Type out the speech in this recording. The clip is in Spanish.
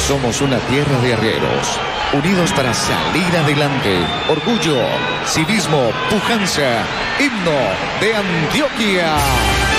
Somos una tierra de arrieros, unidos para salir adelante. Orgullo, civismo, pujanza, himno de Antioquia.